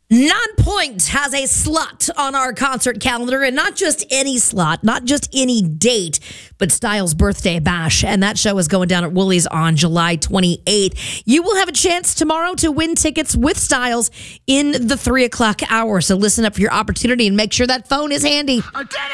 Nonpoint has a slot on our concert calendar, and not just any slot, not just any date, but Styles' birthday bash. And that show is going down at Woolies on July 28th. You will have a chance tomorrow to win tickets with Styles in the 3 o'clock hour. So listen up for your opportunity and make sure that phone is handy. I did it!